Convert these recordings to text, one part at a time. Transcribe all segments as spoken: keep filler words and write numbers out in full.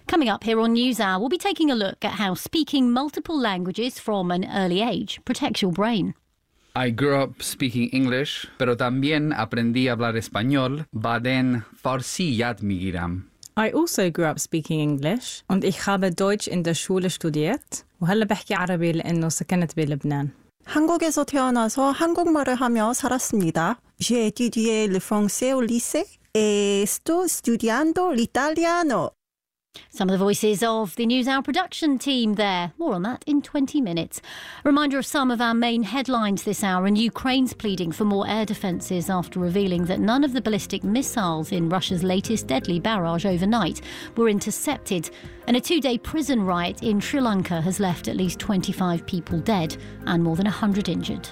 Coming up here on NewsHour, we'll be taking a look at how speaking multiple languages from an early age protects your brain. I grew up speaking English, pero también aprendí a hablar español, bei den Farsi yad migiram. I also grew up speaking English und ich habe Deutsch in der Schule studiert وهلا بحكي عربي لأنه سكنت بلبنان. 한국에서 태어나서 한국말을 하며 살았습니다. J'ai étudié le français au lycée et sto studiando l'italiano. Some of the voices of the NewsHour production team there. More on that in twenty minutes. A reminder of some of our main headlines this hour, and Ukraine's pleading for more air defences after revealing that none of the ballistic missiles in Russia's latest deadly barrage overnight were intercepted. And a two-day prison riot in Sri Lanka has left at least twenty-five people dead and more than one hundred injured.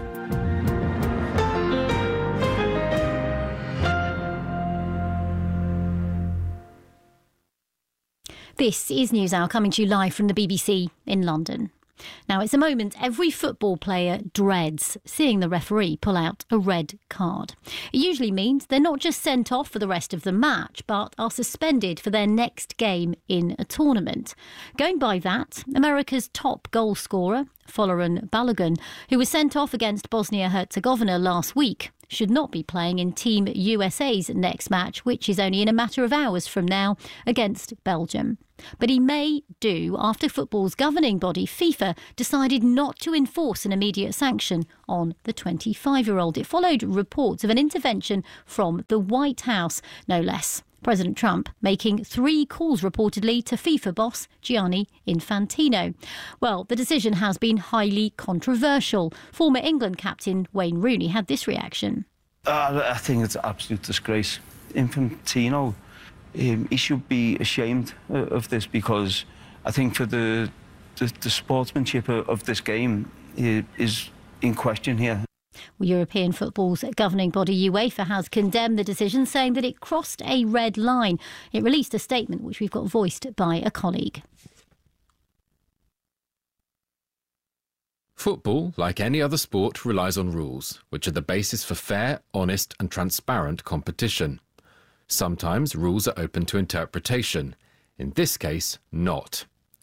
This is NewsHour coming to you live from the B B C in London. Now, it's a moment every football player dreads, seeing the referee pull out a red card. It usually means they're not just sent off for the rest of the match, but are suspended for their next game in a tournament. Going by that, America's top goal scorer, Folarin Balogun, who was sent off against Bosnia-Herzegovina last week, should not be playing in Team U S A's next match, which is only in a matter of hours from now, against Belgium. But he may do after football's governing body, FIFA, decided not to enforce an immediate sanction on the twenty-five-year-old. It followed reports of an intervention from the White House, no less. President Trump making three calls reportedly to FIFA boss Gianni Infantino. Well, the decision has been highly controversial. Former England captain Wayne Rooney had this reaction. Uh, I think it's an absolute disgrace. Infantino, um, he should be ashamed of this, because I think for the, the, the sportsmanship of this game is in question here. Well, European football's governing body UEFA has condemned the decision, saying that it crossed a red line. It released a statement which we've got voiced by a colleague. Football, like any other sport, relies on rules, which are the basis for fair, honest and transparent competition. Sometimes rules are open to interpretation. In this case, not.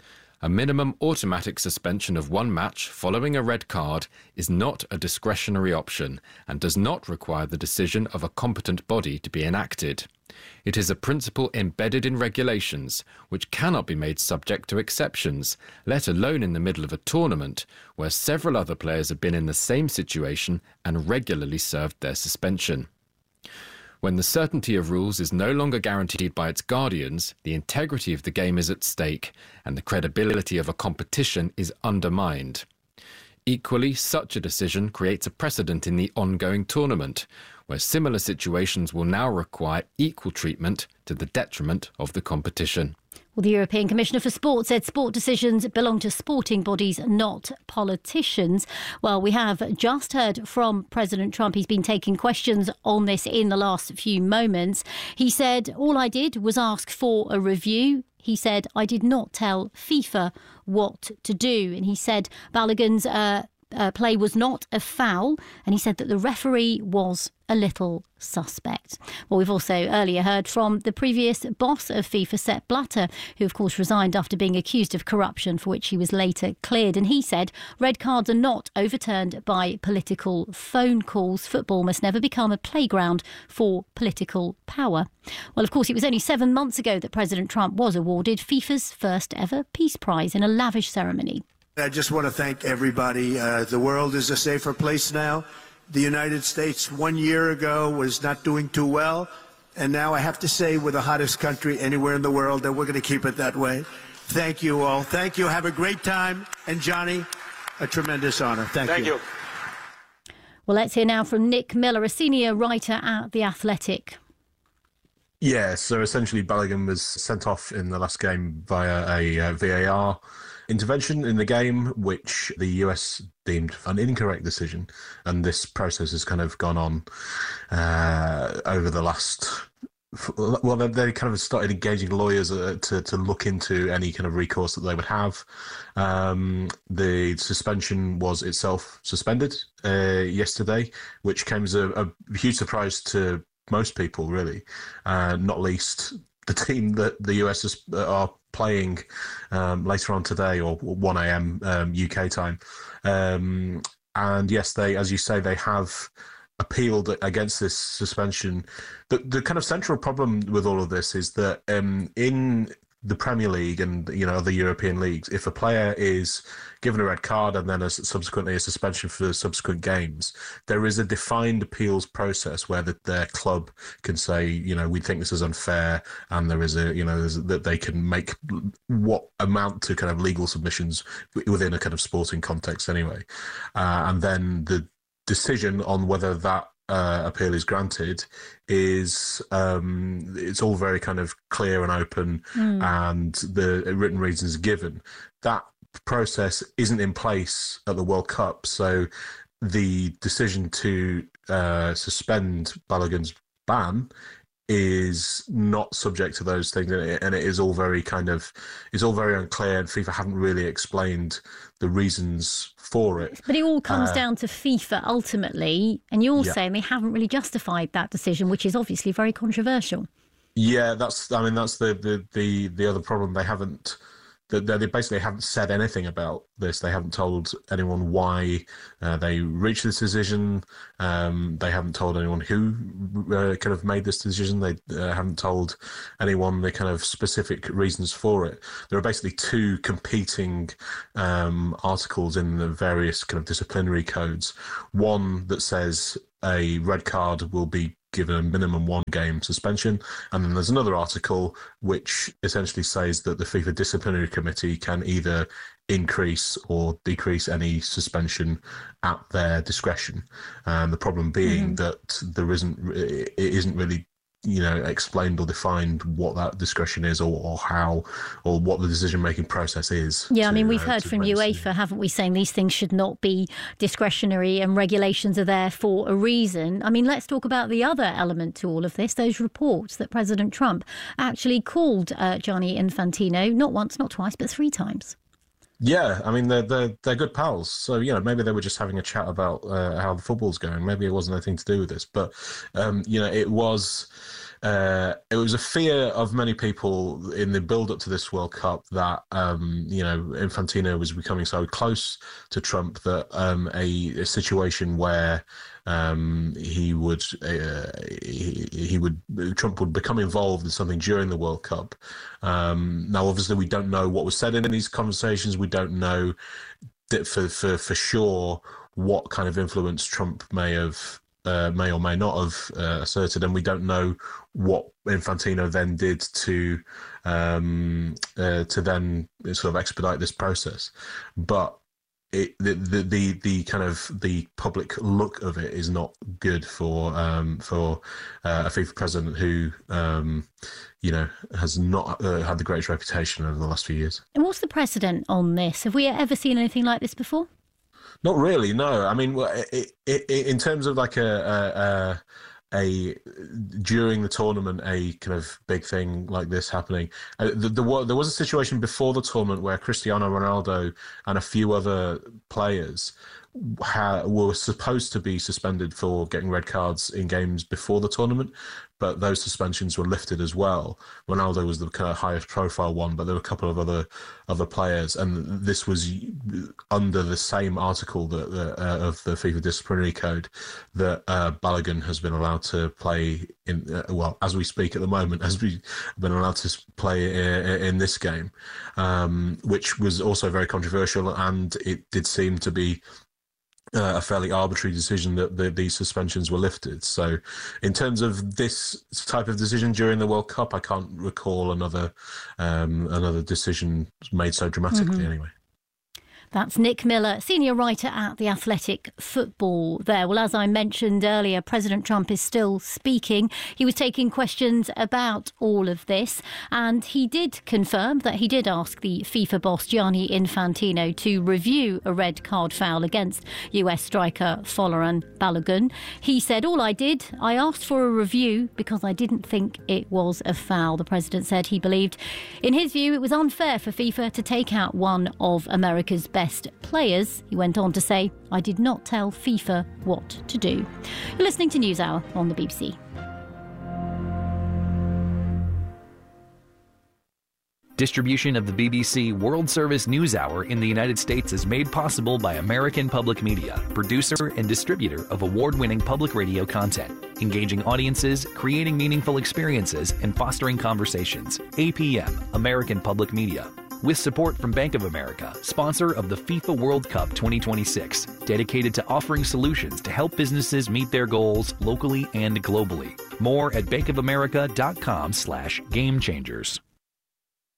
A minimum automatic suspension of one match following a red card is not a discretionary option and does not require the decision of a competent body to be enacted. It is a principle embedded in regulations which cannot be made subject to exceptions, let alone in the middle of a tournament where several other players have been in the same situation and regularly served their suspension. When the certainty of rules is no longer guaranteed by its guardians, the integrity of the game is at stake and the credibility of a competition is undermined. Equally, such a decision creates a precedent in the ongoing tournament, where similar situations will now require equal treatment to the detriment of the competition. Well, the European Commissioner for Sport said sport decisions belong to sporting bodies, not politicians. Well, we have just heard from President Trump. He's been taking questions on this in the last few moments. He said, all I did was ask for a review. He said, I did not tell FIFA what to do. And he said Balogun's uh, uh, play was not a foul. And he said that the referee was a little suspect. Well, we've also earlier heard from the previous boss of FIFA, Sepp Blatter, who of course resigned after being accused of corruption, for which he was later cleared. And he said red cards are not overturned by political phone calls. Football must never become a playground for political power. Well, of course, it was only seven months ago that President Trump was awarded FIFA's first ever Peace Prize in a lavish ceremony. I just want to thank everybody. Uh, the world is a safer place now. The United States one year ago was not doing too well, and now I have to say we're the hottest country anywhere in the world, and we're going to keep it that way. Thank you all. Thank you. Have a great time. And Johnny, a tremendous honor. Thank, Thank you. you. Well, let's hear now from Nick Miller, a senior writer at The Athletic. Yeah, so essentially Balogun was sent off in the last game via a uh, V A R intervention in the game, which the U S deemed an incorrect decision. And this process has kind of gone on uh, over the last... Well, they kind of started engaging lawyers uh, to, to look into any kind of recourse that they would have. Um, the suspension was itself suspended uh, yesterday, which came as a, a huge surprise to most people, really, uh, not least the team that the U S is, are playing um, later on today, or one a.m. Um, U K time. Um, and yes, they, as you say, they have appealed against this suspension. The, the kind of central problem with all of this is that um, in the Premier League and, you know, other European leagues, if a player is given a red card and then a, subsequently a suspension for subsequent games, there is a defined appeals process where the, their club can say, you know, we think this is unfair, and there is a, you know, that they can make what amount to kind of legal submissions within a kind of sporting context anyway. Uh, and then the decision on whether that Uh, appeal is granted is um, it's all very kind of clear and open, mm. and the written reasons given. That process isn't in place at the World Cup, so the decision to uh, suspend Balogun's ban is not subject to those things, and it, and it is all very kind of it's all very unclear, and FIFA haven't really explained the reasons for it. But it all comes uh, down to FIFA ultimately, and you're yeah. saying they haven't really justified that decision, which is obviously very controversial. Yeah, that's I mean that's the the the, the other problem. They haven't they, they basically haven't said anything about this. They haven't told anyone why uh, they reached this decision. Um, they haven't told anyone who uh, kind of made this decision. They uh, haven't told anyone the kind of specific reasons for it. There are basically two competing um, articles in the various kind of disciplinary codes. One that says a red card will be given a minimum one game suspension, and then there's another article which essentially says that the FIFA disciplinary committee can either increase or decrease any suspension at their discretion. Um, the problem being mm-hmm. that there isn't it isn't really you know explained or defined what that discretion is, or, or how or what the decision making process is. Yeah, to, I mean we've uh, heard from UEFA, haven't we, saying these things should not be discretionary and regulations are there for a reason. I mean, let's talk about the other element to all of this, those reports that President Trump actually called uh, Gianni Infantino not once, not twice, but three times. Yeah, I mean, they're, they're, they're good pals. So, you know, maybe they were just having a chat about uh, how the football's going. Maybe it wasn't anything to do with this. But, um, you know, it was uh, it was a fear of many people in the build-up to this World Cup that, um, you know, Infantino was becoming so close to Trump that um, a, a situation where um, he would uh, he, he would Trump would become involved in something during the World Cup. Um, now, obviously, we don't know what was said in these conversations. We don't know that for for for sure what kind of influence Trump may have. Uh, may or may not have uh, asserted, and we don't know what Infantino then did to um, uh, to then sort of expedite this process. But it, the, the the the kind of the public look of it is not good for um, for uh, a FIFA president who um, you know has not uh, had the greatest reputation over the last few years. And what's the precedent on this? Have we ever seen anything like this before? Not really, no. I mean, it, it, it, in terms of like a, a, a during the tournament, a kind of big thing like this happening. Uh, the, the, there was a situation before the tournament where Cristiano Ronaldo and a few other players ha, were supposed to be suspended for getting red cards in games before the tournament, but those suspensions were lifted as well. Ronaldo was the kind of highest profile one, but there were a couple of other other players, and this was under the same article that, uh, of the FIFA disciplinary code that uh, Balogun has been allowed to play in. Uh, well, as we speak at the moment, as we've been allowed to play in, in this game, um, which was also very controversial, and it did seem to be Uh, a fairly arbitrary decision that the, these suspensions were lifted. So in terms of this type of decision during the World Cup, I can't recall another um, another decision made so dramatically mm-hmm. anyway. That's Nick Miller, senior writer at The Athletic Football there. Well, as I mentioned earlier, President Trump is still speaking. He was taking questions about all of this, and he did confirm that he did ask the FIFA boss Gianni Infantino to review a red card foul against U S striker Folarin Balogun. He said, "All I did, I asked for a review because I didn't think it was a foul." The president said he believed, in his view, it was unfair for FIFA to take out one of America's best players. He went on to say, "I did not tell FIFA what to do." You're listening to NewsHour on the B B C. Distribution of the B B C World Service News Hour in the United States is made possible by American Public Media, producer and distributor of award-winning public radio content, engaging audiences, creating meaningful experiences, and fostering conversations. A P M, American Public Media. With support from Bank of America, sponsor of the FIFA World Cup twenty twenty-six, dedicated to offering solutions to help businesses meet their goals locally and globally. More at bankofamerica.com slash game changers.